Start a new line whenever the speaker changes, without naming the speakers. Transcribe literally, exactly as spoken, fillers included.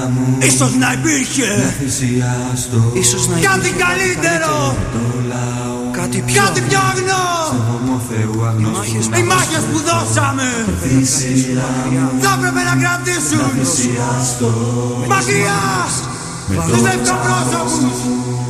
Ίσως να υπήρχε
Ίσως να
κάτι
υπήρχε
καλύτερο,
κάτι πιο
κάτι πιο αγνό.
Οι μάχες που
Οι μάχες που δώσαμε θα έπρεπε να κρατήσουν μακριά τους ευκαπρόσωπους